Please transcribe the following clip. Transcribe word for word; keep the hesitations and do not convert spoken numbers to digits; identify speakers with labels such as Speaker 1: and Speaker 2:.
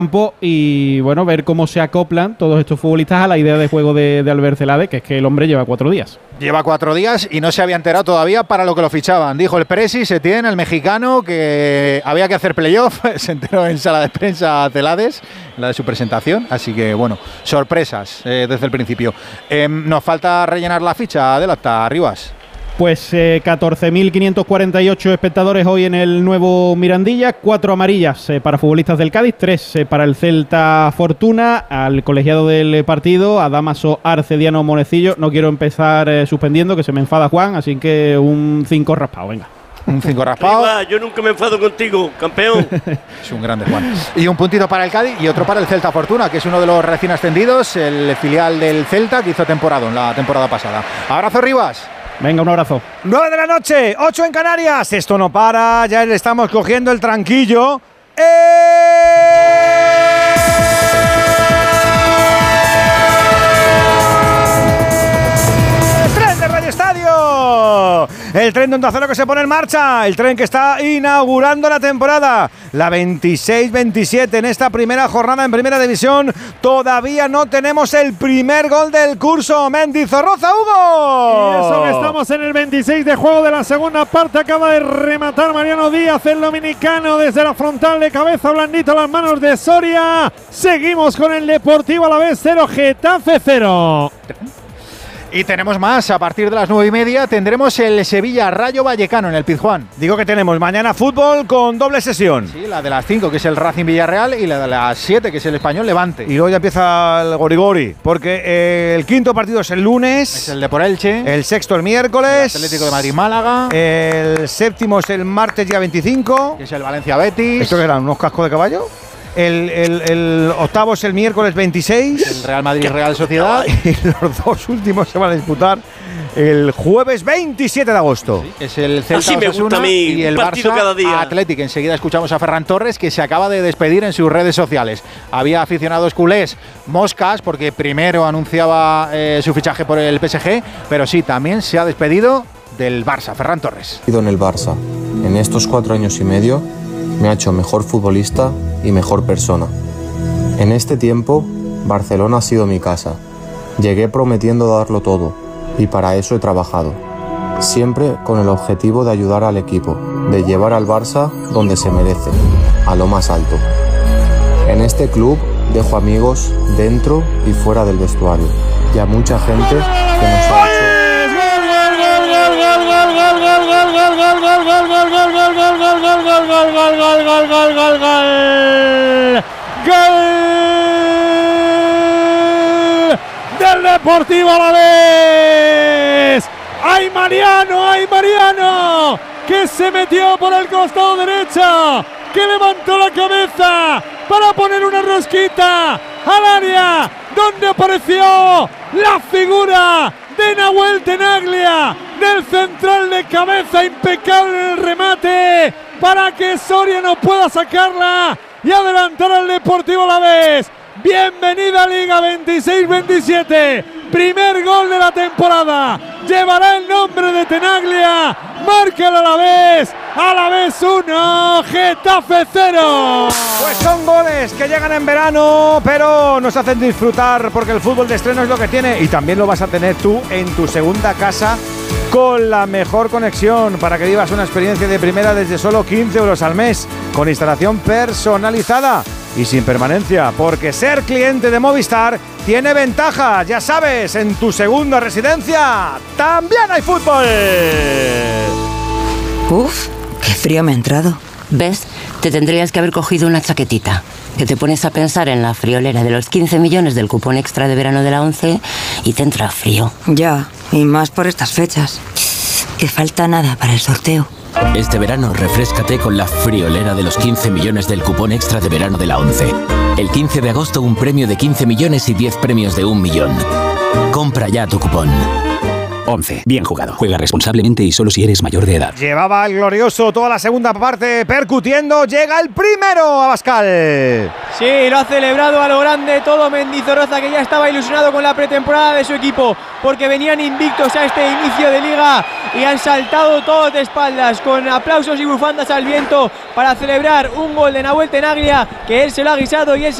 Speaker 1: y bueno, ver cómo se acoplan todos estos futbolistas a la idea de juego de, de Albert Celades, que es que el hombre lleva cuatro días.
Speaker 2: Lleva cuatro días y no se había enterado todavía para lo que lo fichaban. Dijo el Presi Setién, el mexicano, que había que hacer playoff. Se enteró en sala de prensa Celades, la de su presentación. Así que, bueno, sorpresas eh, desde el principio. Eh, nos falta rellenar la ficha, Adelanta, Rivas.
Speaker 1: Pues eh, catorce mil quinientos cuarenta y ocho espectadores hoy en el nuevo Mirandilla, cuatro amarillas eh, para futbolistas del Cádiz, tres eh, para el Celta Fortuna, al colegiado del partido, a Dámaso Arcediano Monecillo. No quiero empezar eh, suspendiendo, que se me enfada Juan, así que un cinco raspado, venga.
Speaker 2: Un cinco raspado.
Speaker 3: Arriba, yo nunca me enfado contigo, campeón.
Speaker 2: Es un grande Juan. Y un puntito para el Cádiz y otro para el Celta Fortuna, que es uno de los recién ascendidos, el filial del Celta, que hizo temporada en la temporada pasada. Abrazo, Rivas.
Speaker 1: Venga, un abrazo.
Speaker 4: nueve de la noche, ocho en Canarias. Esto no para, ya le estamos cogiendo el tranquillo. ¡Eh! ¡Tren de Radio Estadio! El tren de Onda Cero que se pone en marcha. El tren que está inaugurando la temporada. La veintiséis veintisiete en esta primera jornada en Primera División. Todavía no tenemos el primer gol del curso. Mendizorroza, Hugo.
Speaker 5: Y eso que estamos en el veintiséis de juego de la segunda parte. Acaba de rematar Mariano Díaz, el dominicano, desde la frontal de cabeza, blandito a las manos de Soria. Seguimos con el Deportivo Alavés cero, Getafe cero.
Speaker 2: Y tenemos más, a partir de las nueve y media tendremos el Sevilla Rayo Vallecano en el Pizjuán.
Speaker 4: Digo que tenemos mañana fútbol con doble sesión.
Speaker 2: Sí, la de las cinco que es el Racing Villarreal y la de las siete que es el Español Levante.
Speaker 4: Y luego ya empieza el gorigori, porque eh, el quinto partido es el lunes.
Speaker 2: Es el de por Elche.
Speaker 4: El sexto el miércoles.
Speaker 2: El Atlético de Madrid Málaga.
Speaker 4: El séptimo es el martes día veinticinco.
Speaker 2: Que es el Valencia Betis.
Speaker 4: ¿Esto qué eran? ¿Unos cascos de caballo? El, el, el octavo es el miércoles veintiséis.
Speaker 2: El Real Madrid Real Sociedad.
Speaker 4: Y los dos últimos se van a disputar el jueves veintisiete de agosto.
Speaker 2: Sí, es el Celta
Speaker 3: Así me
Speaker 2: Osasuna
Speaker 3: gusta a mí,
Speaker 2: y el
Speaker 3: un partido
Speaker 2: Barça
Speaker 3: cada día.
Speaker 2: Atlético. Enseguida escuchamos a Ferran Torres, que se acaba de despedir en sus redes sociales. Había aficionados culés moscas porque primero anunciaba eh, su fichaje por el P S G, pero sí, también se ha despedido del Barça. Ferran Torres.
Speaker 6: En el Barça, en estos cuatro años y medio, me ha hecho mejor futbolista y mejor persona. En este tiempo, Barcelona ha sido mi casa. Llegué prometiendo darlo todo, y para eso he trabajado. Siempre con el objetivo de ayudar al equipo, de llevar al Barça donde se merece, a lo más alto. En este club dejo amigos dentro y fuera del vestuario, y a mucha gente que nos ha hecho...
Speaker 5: Del Deportivo Alavés. ¡Ay, Mariano! ¡Ay, Mariano! Que se metió por el costado derecho, que levantó la cabeza para poner una rosquita al área, donde apareció la figura de Nahuel Tenaglia, del central de cabeza, impecable en el remate, para que Soria no pueda sacarla y adelantar al Deportivo Alavés. Bienvenida a Liga veintiséis veintisiete, primer gol de la temporada, llevará el nombre de Tenaglia, marca el Alavés, Alavés uno, Getafe cero.
Speaker 4: Pues son goles que llegan en verano, pero nos hacen disfrutar porque el fútbol de estreno es lo que tiene, y también lo vas a tener tú en tu segunda casa con la mejor conexión para que vivas una experiencia de primera desde solo quince euros al mes, con instalación personalizada y sin permanencia, porque ser cliente de Movistar tiene ventaja, ya sabes, en tu segunda residencia también hay fútbol.
Speaker 7: Uf, qué frío me ha entrado. ¿Ves? Te tendrías que haber cogido una chaquetita. Que te pones a pensar en la friolera de los quince millones del cupón extra de verano de la ONCE y te entra frío. Ya, y más por estas fechas. Que falta nada para el sorteo.
Speaker 8: Este verano refréscate con la friolera de los quince millones del cupón extra de verano de la ONCE. El quince de agosto un premio de quince millones y diez premios de un millón. Compra ya tu cupón. once. Bien jugado. Juega responsablemente y solo si eres mayor de edad.
Speaker 4: Llevaba el glorioso toda la segunda parte percutiendo. Llega el primero, Abascal.
Speaker 9: Sí, lo ha celebrado a lo grande todo Mendizorroza, que ya estaba ilusionado con la pretemporada de su equipo, porque venían invictos a este inicio de liga y han saltado todos de espaldas con aplausos y bufandas al viento para celebrar un gol de Nahuel Tenaglia, que él se lo ha guisado y él se